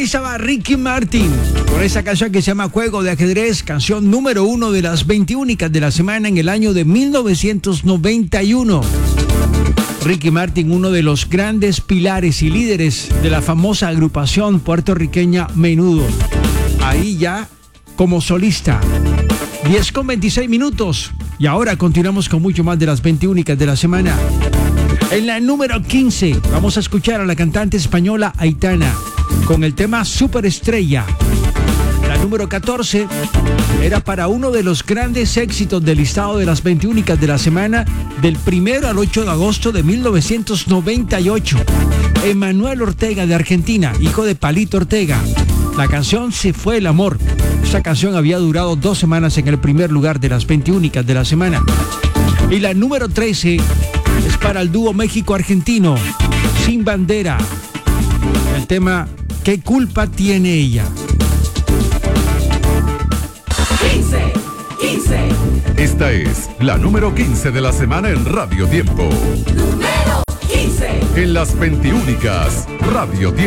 estaba Ricky Martin con esa canción que se llama Juego de Ajedrez, canción número 1 de las 21 de la semana en el año de 1991. Ricky Martin, uno de los grandes pilares y líderes de la famosa agrupación puertorriqueña Menudo. Ahí ya como solista. 10:26. Y ahora continuamos con mucho más de las 21 de la semana. En la número 15 vamos a escuchar a la cantante española Aitana con el tema Superestrella. La número 14 era para uno de los grandes éxitos del listado de las 21 de la semana del 1 al 8 de agosto de 1998. Emanuel Ortega de Argentina, hijo de Palito Ortega. La canción Se Fue el Amor. Esta canción había durado 2 semanas en el primer lugar de las 21 de la semana. Y la número 13 es para el dúo México-Argentino, Sin Bandera. El tema ¿Qué culpa tiene ella? 15. Esta es la número 15 de la semana en Radio Tiempo. Número 15. En las 21 Radio Tiempo.